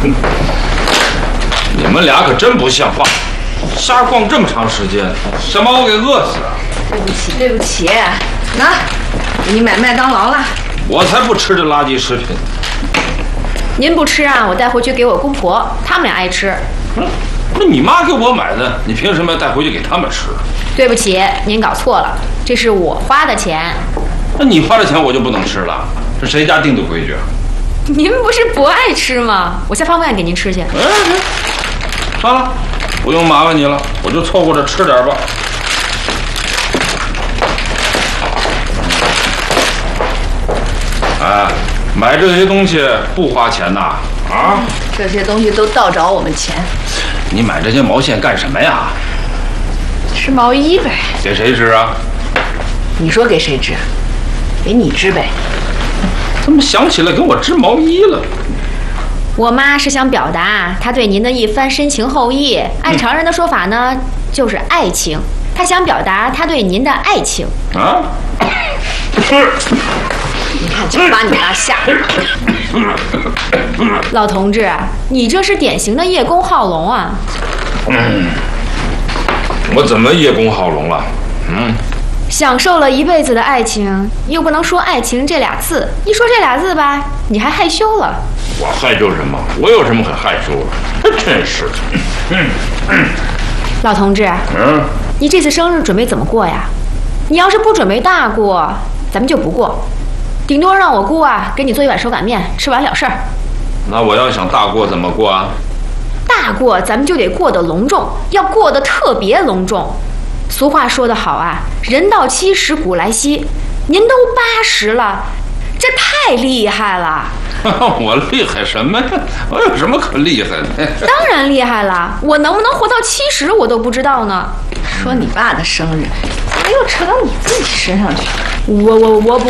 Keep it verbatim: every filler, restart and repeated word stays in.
你们俩可真不像话，瞎逛这么长时间，想把我给饿死啊！ 对不起，对不起，那给你买麦当劳了。 我才不吃这垃圾食品。 您不吃啊，我带回去给我姑婆，他们俩爱吃。 嗯，那你妈给我买的，你凭什么要带回去给他们吃？ 对不起，您搞错了，这是我花的钱。 那你花的钱我就不能吃了？这谁家定的规矩啊？ 您不是不爱吃吗？我下方便面给您吃去。 哎，算了，不用麻烦你了，我就凑合着吃点吧。哎，买这些东西不花钱呐？啊？ 这些东西都倒找我们钱。 你买这些毛线干什么呀？ 织毛衣呗。 给谁织啊？ 你说给谁织？给你织呗。 怎么想起来给我织毛衣了？ 我妈是想表达她对您的一番深情厚谊，按常人的说法呢，就是爱情。她想表达她对您的爱情。 啊？ 你看，就把你妈吓着。 老同志，你这是典型的叶公好龙啊！ 嗯，我怎么叶公好龙了？嗯， 享受了一辈子的爱情，又不能说爱情这俩字，一说这俩字吧，你还害羞了。 我害羞什么？我有什么可害羞的？真是的。嗯嗯， 老同志， 嗯， 你这次生日准备怎么过呀？你要是不准备大过，咱们就不过，顶多让我姑啊给你做一碗手擀面，吃完了事儿。 那我要想大过怎么过啊？ 大过咱们就得过得隆重，要过得特别隆重。俗话说得好啊，人到七十古来稀，您都八十了，这太厉害了。 我厉害什么呀？我有什么可厉害的？ 当然厉害了，我能不能活到七十我都不知道呢。 说你爸的生日，怎么又扯到你自己身上去？ 我我我不。